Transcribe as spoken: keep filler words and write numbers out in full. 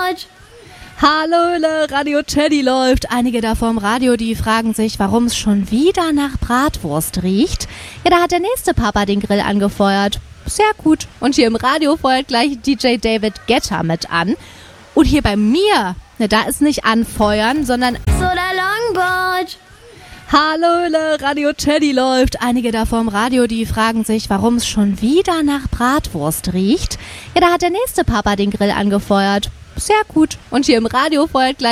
Longboard. Hallöle, Radio Teddy läuft. Einige da vorm Radio, die fragen sich, warum es schon wieder nach Bratwurst riecht. Ja, da hat der nächste Papa den Grill angefeuert. Sehr gut. Und hier im Radio feuert gleich D J David Guetta mit an. Und hier bei mir, ne, da ist nicht anfeuern, sondern So der Longboard. Hallöle, Radio Teddy läuft. Einige da vorm Radio, die fragen sich, warum es schon wieder nach Bratwurst riecht. Ja, da hat der nächste Papa den Grill angefeuert. Sehr gut. Und hier im Radio feuert gleich